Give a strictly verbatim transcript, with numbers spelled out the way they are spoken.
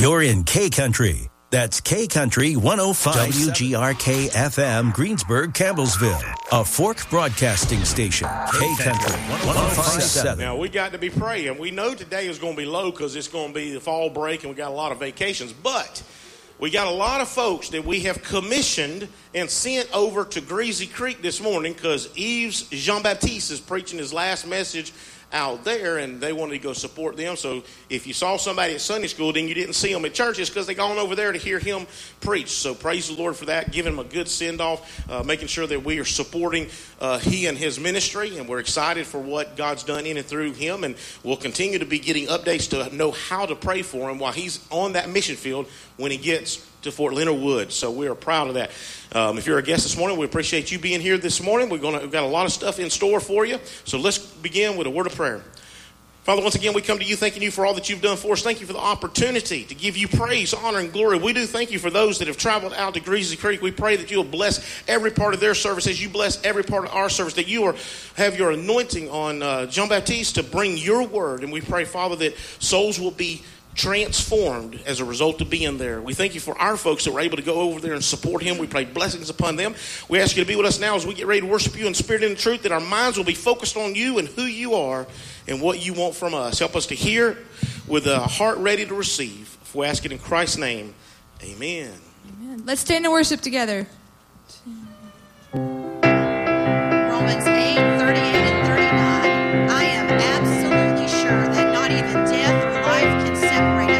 You're in K Country. That's K Country one oh five. W G R K F M, Greensburg, Campbellsville. A Fork Broadcasting Station. K Country one oh five point seven. Now, we got to be praying. We know today is going to be low because it's going to be the fall break and we got a lot of vacations. But we got a lot of folks that we have commissioned and sent over to Greasy Creek this morning because Yves Jean-Baptiste is preaching his last message out there, and they wanted to go support them. So if you saw somebody at Sunday school, then you didn't see them at church, it's because they gone over there to hear him preach. So praise the Lord for that, giving him a good send-off, uh, making sure that we are supporting uh, he and his ministry, and we're excited for what God's done in and through him, and we'll continue to be getting updates to know how to pray for him while he's on that mission field when he gets to Fort Leonard Wood. So we are proud of that. Um, if you're a guest this morning, we appreciate you being here this morning. We're gonna, we've got a lot of stuff in store for you. So let's begin with a word of prayer. Father, once again, we come to you thanking you for all that you've done for us. Thank you for the opportunity to give you praise, honor, and glory. We do thank you for those that have traveled out to Greasy Creek. We pray that you'll bless every part of their service as you bless every part of our service, that you are, have your anointing on uh, Jean-Baptiste to bring your word. And we pray, Father, that souls will be transformed as a result of being there. We thank you for our folks that were able to go over there and support him. We pray blessings upon them. We ask you to be with us now as we get ready to worship you in spirit and in truth, that our minds will be focused on you and who you are and what you want from us. Help us to hear with a heart ready to receive. If we ask it in Christ's name, amen. Amen. Let's stand and worship together. Romans eight, thirty-eight and thirty-nine. I am absolutely sure that not even death or life can separate